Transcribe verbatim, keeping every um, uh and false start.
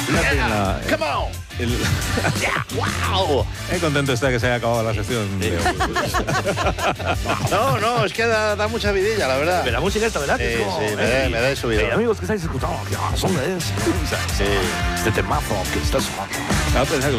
Yeah, come on. El... Yeah, wow. Qué contento está que se haya acabado la sección de hoy. No, no, es que da, da mucha vidilla, la verdad. Pero la música esta, ¿verdad? Sí, Que es como, sí, me eh, da, me da subida. eh, amigos que estáis escuchando, ¿qué son de eso? Sí. Este temazo que está sonando. Estaba pensando